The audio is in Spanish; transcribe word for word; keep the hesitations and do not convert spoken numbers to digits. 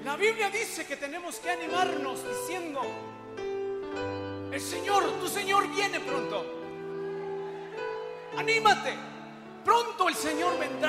La Biblia dice que tenemos que animarnos diciendo: el Señor, tu Señor viene pronto. Anímate, pronto el Señor vendrá.